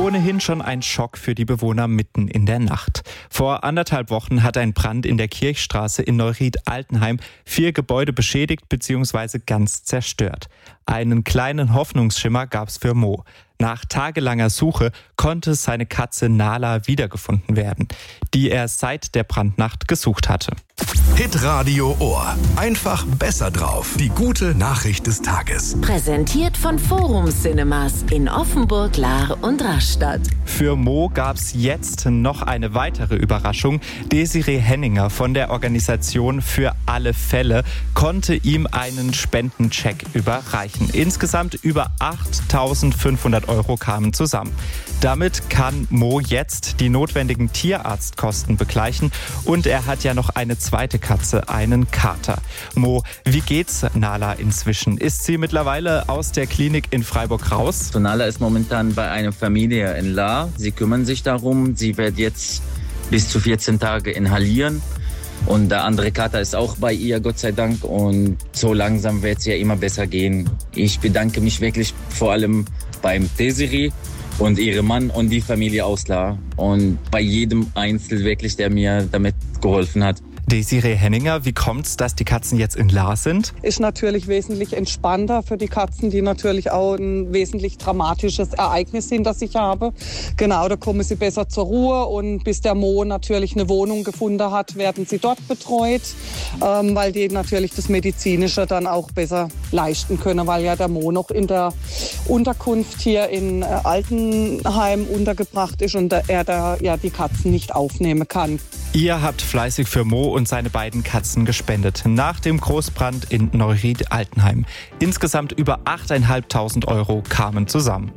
Ohnehin schon ein Schock für die Bewohner mitten in der Nacht. Vor 1,5 Wochen hat ein Brand in der Kirchstraße in Neuried-Altenheim 4 Gebäude beschädigt bzw. ganz zerstört. Einen kleinen Hoffnungsschimmer gab's für Mo. Nach tagelanger Suche konnte seine Katze Nala wiedergefunden werden, die er seit der Brandnacht gesucht hatte. Hitradio Ohr. Einfach besser drauf. Die gute Nachricht des Tages. Präsentiert von Forum Cinemas in Offenburg, Lahr und Rastatt. Für Mo gab's jetzt noch eine weitere Überraschung. Desiree Henninger von der Organisation Für alle Fälle konnte ihm einen Spendencheck überreichen. Insgesamt über 8.500 € kamen zusammen. Damit kann Mo jetzt die notwendigen Tierarztkosten begleichen und er hat ja noch eine zweite Katze, einen Kater. Mo, wie geht's Nala inzwischen? Ist sie mittlerweile aus der Klinik in Freiburg raus? So, Nala ist momentan bei einer Familie in Lahr. Sie kümmern sich darum. Sie wird jetzt bis zu 14 Tage inhalieren. Und der andere Kater ist auch bei ihr, Gott sei Dank. Und so langsam wird es ja immer besser gehen. Ich bedanke mich wirklich vor allem beim Desiree und ihrem Mann und die Familie aus Lahr. Und bei jedem Einzel wirklich, der mir damit geholfen hat. Desiree Henninger, wie kommt's, dass die Katzen jetzt in Lahr sind? Ist natürlich wesentlich entspannter für die Katzen, die natürlich auch ein wesentlich dramatisches Ereignis hinter sich haben. Genau, da kommen sie besser zur Ruhe und bis der Mo natürlich eine Wohnung gefunden hat, werden sie dort betreut, weil die natürlich das Medizinische dann auch besser leisten können, weil ja der Mo noch in der Unterkunft hier in Altenheim untergebracht ist und er da ja die Katzen nicht aufnehmen kann. Ihr habt fleißig für Mo und seine beiden Katzen gespendet. Nach dem Großbrand in Neuried-Altenheim. Insgesamt über 8.500 € kamen zusammen.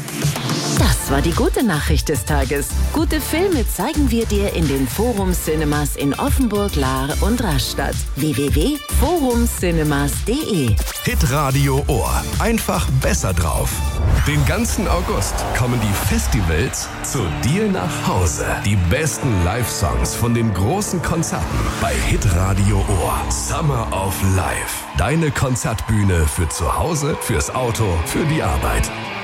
Das war die gute Nachricht des Tages. Gute Filme zeigen wir dir in den Forum Cinemas in Offenburg, Lahr und Rastatt. www.forumcinemas.de. Hitradio Ohr. Einfach besser drauf. Den ganzen August kommen die Festivals zu dir nach Hause. Die besten Live-Songs von den großen Konzerten bei Hitradio Ohr. Summer of Life. Deine Konzertbühne für zu Hause, fürs Auto, für die Arbeit.